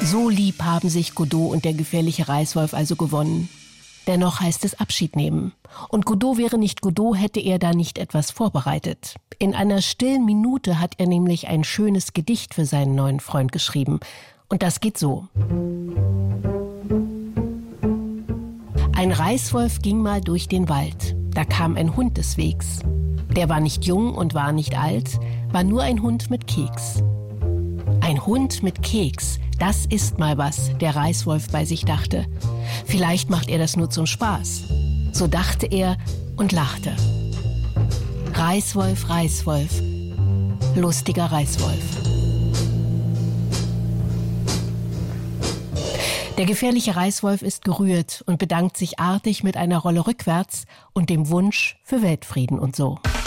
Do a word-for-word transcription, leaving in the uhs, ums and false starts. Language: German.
So lieb haben sich Godot und der gefährliche Reißwolf also gewonnen. Dennoch heißt es Abschied nehmen. Und Godot wäre nicht Godot, hätte er da nicht etwas vorbereitet. In einer stillen Minute hat er nämlich ein schönes Gedicht für seinen neuen Freund geschrieben. Und das geht so. Ein Reißwolf ging mal durch den Wald. Da kam ein Hund des Wegs. Der war nicht jung und war nicht alt, war nur ein Hund mit Keks. Ein Hund mit Keks, das ist mal was, der Reißwolf bei sich dachte. Vielleicht macht er das nur zum Spaß. So dachte er und lachte. Reißwolf, Reißwolf, lustiger Reißwolf. Der gefährliche Reißwolf ist gerührt und bedankt sich artig mit einer Rolle rückwärts und dem Wunsch für Weltfrieden und so.